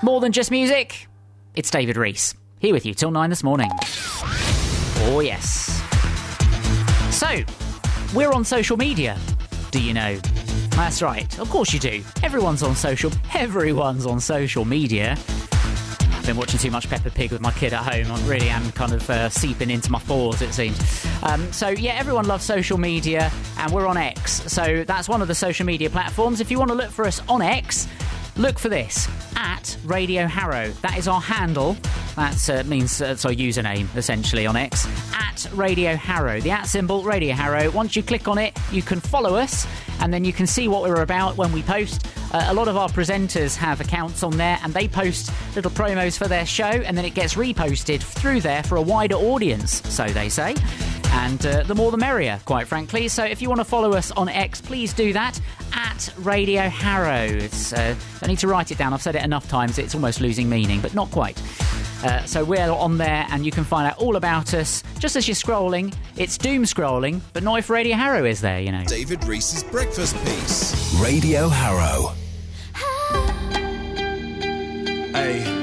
More than just music, it's David Rees, here with you till 9 this morning. Oh, yes. So, we're on social media, do you know? That's right, of course you do. Everyone's on social media. I've been watching too much Peppa Pig with my kid at home. I really am kind of seeping into my pores, it seems. So, yeah, everyone loves social media, and we're on X. So that's one of the social media platforms. If you want to look for us on X, look for this, at Radio Harrow. That is our handle. That means it's our username, essentially, on X. At Radio Harrow. The at symbol, Radio Harrow. Once you click on it, you can follow us, and then you can see what we're about when we post. A lot of our presenters have accounts on there, and they post little promos for their show, and then it gets reposted through there for a wider audience, so they say. And the more the merrier, quite frankly. So if you want to follow us on X, please do that, at Radio Harrow. I need to write it down. I've said it enough times, it's almost losing meaning, but not quite. So we're on there, and you can find out all about us. Just as you're scrolling, it's doom scrolling, but not if Radio Harrow is there, you know. David Rees's breakfast piece. Radio Harrow. Hey.